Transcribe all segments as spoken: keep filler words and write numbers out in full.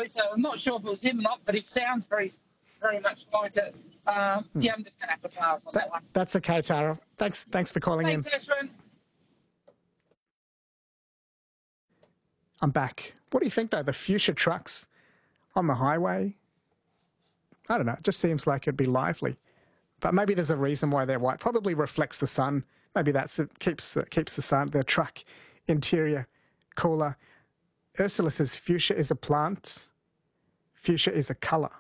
so I'm not sure if it was him or not, but he sounds very, very much like it. Um, hmm. Yeah, I'm just going to have to pass on that, that one. That's okay, Tara. Thanks, thanks for calling thanks, in. Thanks, Ashwin. I'm back. What do you think, though? The fuchsia trucks on the highway? I don't know. It just seems like it'd be lively. But maybe there's a reason why they're white. Probably reflects the sun. Maybe that's it. Keeps the, keeps the sun, the truck interior cooler. Ursula says fuchsia is a plant. Fuchsia is a colour.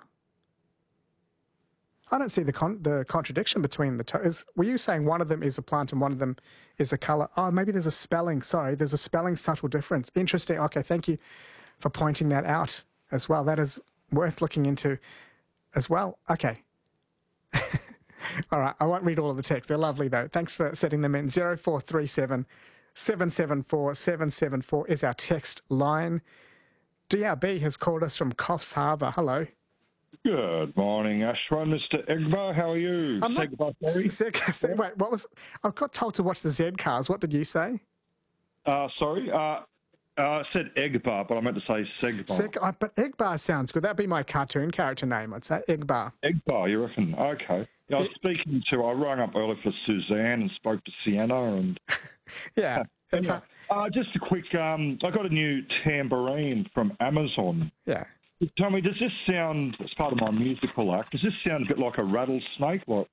I don't see the con the contradiction between the two. Is, were you saying one of them is a plant and one of them is a colour? Oh, maybe there's a spelling. Sorry, there's a spelling subtle difference. Interesting. Okay, thank you for pointing that out as well. That is worth looking into as well. Okay. All right, I won't read all of the text. They're lovely, though. Thanks for setting them in. zero four three seven, seven seven four, seven seven four is our text line. D R B has called us from Coffs Harbour. Hello. Good morning, Ashwin. Mister Egbar, how are you? I'm not, Z, Z, wait, what was... I got told to watch the Z cars. What did you say? Uh, sorry, uh, uh, I said Egbar, but I meant to say Segbar. Seg, uh, but Egbar sounds good. That'd be my cartoon character name, I'd say. Egbar. Egbar, you reckon? Okay. Yeah, I was it, speaking to... I rang up earlier for Suzanne and spoke to Sienna and... yeah. It's anyway, a, uh, just a quick... Um, I got a new tambourine from Amazon. Yeah. Tell me, does this sound, as part of my musical act, does this sound a bit like a rattlesnake? Like,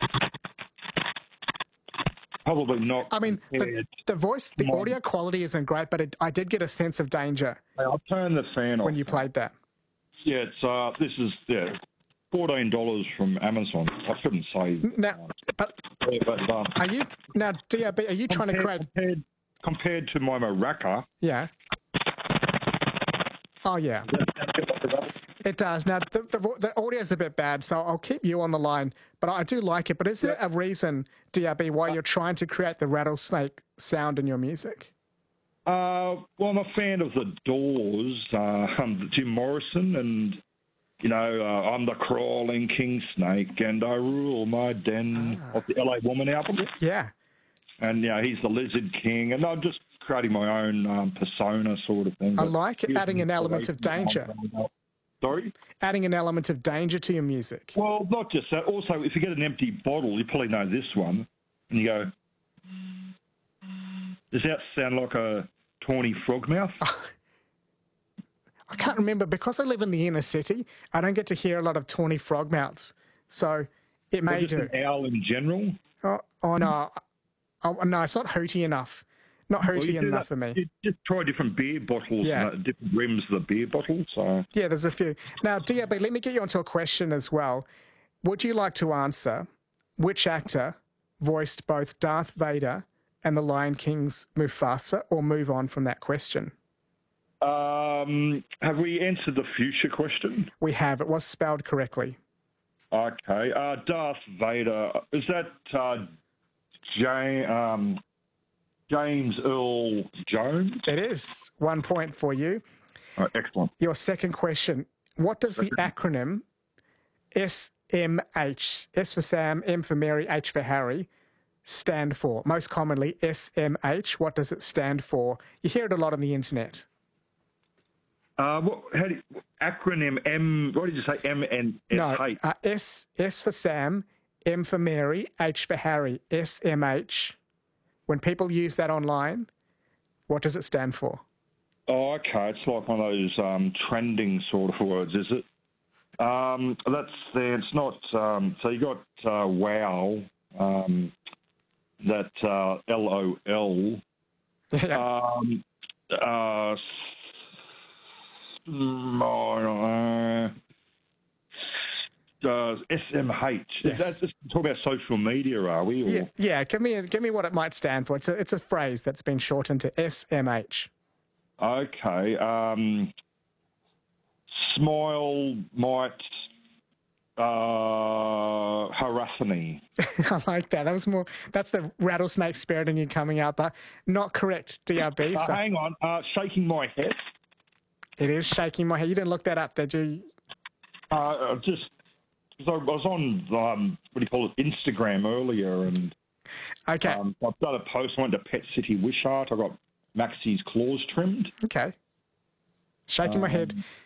probably not. I mean, the, the voice, the my, audio quality isn't great, but it, I did get a sense of danger. I'll turn the fan off. When you played that. Yeah, it's, uh, this is, yeah, fourteen dollars from Amazon. I shouldn't say. Now, but, yeah, but um, are you, now, D R B, are you compared, trying to create... Compared, compared to my maraca. Yeah. Oh, yeah. It does. Now, the, the, the audio is a bit bad, so I'll keep you on the line, but I do like it. But is there a reason, D R B, why you're trying to create the rattlesnake sound in your music? Uh, well, I'm a fan of the Doors, uh, um, Jim Morrison, and, you know, uh, I'm the crawling king snake, and I rule my den, ah. of the L A Woman album. Yeah. And, you know, he's the lizard king, and I'm just creating my own um, persona sort of thing. I like it, adding an element of danger. Sorry? Adding an element of danger to your music. Well, not just that. Also, if you get an empty bottle, you probably know this one, and you go, does that sound like a tawny frogmouth? I can't remember. Because I live in the inner city, I don't get to hear a lot of tawny frogmouths. So it may or just do. An owl in general? Oh, oh no. Oh, no, it's not hooty enough. Not hooty well, enough that, for me. You just try different beer bottles, yeah. and, uh, different rims of the beer bottle. So. Yeah, there's a few. Now, D R B, let me get you onto a question as well. Would you like to answer which actor voiced both Darth Vader and the Lion King's Mufasa, or move on from that question? Um, have we answered the future question? We have. It was spelled correctly. Okay. Uh, Darth Vader, is that uh, Jane... Um, James Earl Jones? It is. One point for you. Oh, excellent. Your second question. What does the acronym S M H, S for Sam, M for Mary, H for Harry, stand for? Most commonly, S M H. What does it stand for? You hear it a lot on the internet. Uh, what, how do you, acronym M, what did you say, M and S? No, uh, S, S for Sam, M for Mary, H for Harry, S M H. When people use that online, what does it stand for? Oh, okay. It's like one of those um, trending sort of words, is it? Um, that's there. It's not. Um, so you got uh, WOW, um, that uh, L O L. Yeah. Um, uh, uh, Uh, S M H. Yes. Is that just talk about social media, are we? Or? Yeah, yeah. Give me, give me what it might stand for. It's a, it's a phrase that's been shortened to S M H. Okay. Um, smile might uh, harass me. I like that. That was more. That's the rattlesnake spirit in you coming out, but not correct. D R B. Uh, so. Hang on. Uh, shaking my head. It is shaking my head. You didn't look that up, did you? Uh, just. I was on, um, what do you call it, Instagram earlier, and okay. um, I've done a post. I went to Pet City Wishart. I got Maxie's claws trimmed. Okay. Shaking um, my head.